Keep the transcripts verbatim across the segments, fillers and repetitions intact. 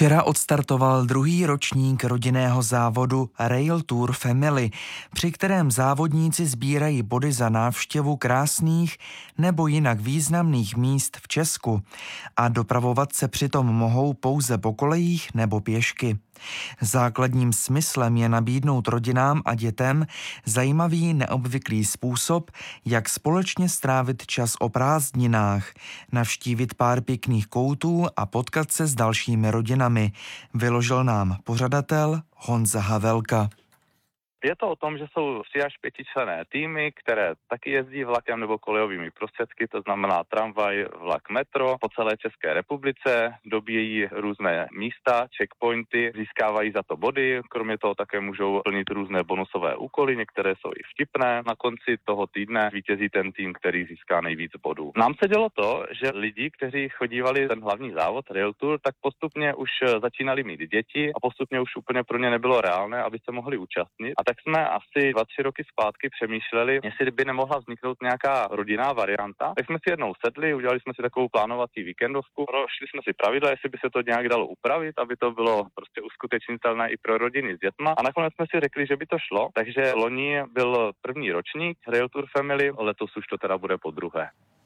Včera odstartoval druhý ročník rodinného závodu Rail Tour Family, při kterém závodníci sbírají body za návštěvu krásných nebo jinak významných míst v Česku a dopravovat se přitom mohou pouze po kolejích nebo pěšky. Základním smyslem je nabídnout rodinám a dětem zajímavý neobvyklý způsob, jak společně strávit čas o prázdninách, navštívit pár pěkných koutů a potkat se s dalšími rodinami, vyložil nám pořadatel Honza Havelka. Je to o tom, že jsou tři až pětičlenné týmy, které taky jezdí vlakem nebo kolejovými prostředky, to znamená tramvaj, vlak, metro po celé České republice, dobíjejí různé místa, checkpointy, získávají za to body, kromě toho také můžou plnit různé bonusové úkoly, některé jsou i vtipné. Na konci toho týdne vítězí ten tým, který získá nejvíc bodů. Nám se dělo to, že lidi, kteří chodívali ten hlavní závod Rail Tour, tak postupně už začínali mít děti a postupně už úplně pro ně nebylo reálné, aby se mohli účastnit. A tak jsme asi dva, tři roky zpátky přemýšleli, jestli by nemohla vzniknout nějaká rodinná varianta. Tak jsme si jednou sedli, udělali jsme si takovou plánovací víkendovku, prošli jsme si pravidla, jestli by se to nějak dalo upravit, aby to bylo prostě uskutečnitelné i pro rodiny s dětma. A nakonec jsme si řekli, že by to šlo. Takže loni byl první ročník Rail Tour Family, letos už to teda bude po druhé.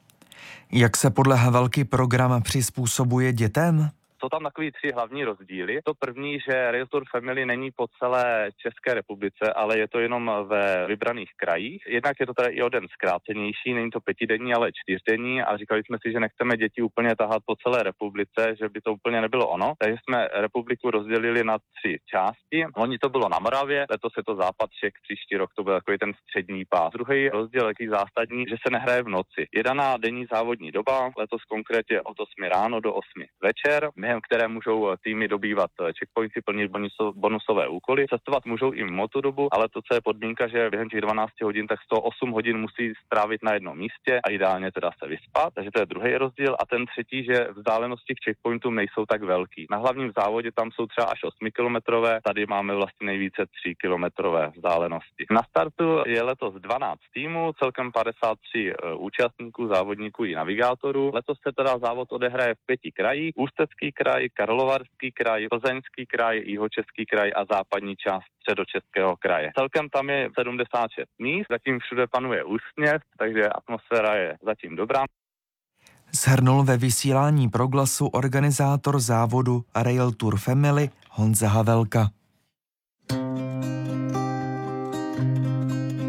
Jak se podle Havelky program přizpůsobuje dětem? Jsou tam takový tři hlavní rozdíly. To první, že Rail Tour Family není po celé České republice, ale je to jenom ve vybraných krajích. Jednak je to tady i o den zkrácenější, není to pětidenní, ale čtyřdenní a říkali jsme si, že nechceme děti úplně tahat po celé republice, že by to úplně nebylo ono. Takže jsme republiku rozdělili na tři části. Loni to bylo na Moravě, letos je to západ Čech, příští rok to byl takový ten střední pás. Druhý rozdíl, jaký zásadní, že se nehraje v noci. Je daná denní závodní doba, letos konkrétně od osmi ráno do osmi večer, během které můžou týmy dobývat checkpointy, plnit bonusové úkoly. Cestovat můžou i mimo tu dobu, ale to, co je podmínka, že během těch dvanácti hodin, tak sto osm hodin musí strávit na jednom místě a ideálně teda se vyspat. Takže to je druhý rozdíl. A ten třetí, že vzdálenosti k checkpointům nejsou tak velký. Na hlavním závodě tam jsou třeba až osmikilometrové, tady máme vlastně nejvíce tříkilometrové vzdálenosti. Na startu je letos dvanáct týmů, celkem padesát tři účastníků, závodníků i navigátorů. Letos se teda závod odehraje v pěti krajích: Ústecký kraj, Karlovarský kraj, Plzeňský kraj, Jihočeský kraj a západní část Středočeského kraje. Celkem tam je sedmdesát šest míst, zatím všude panuje úsměv, takže atmosféra je zatím dobrá. Shrnul ve vysílání Proglasu organizátor závodu Rail Tour Family Honza Havelka.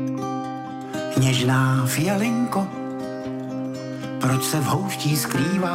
Něžná fialinko, proč se v houští skrývá?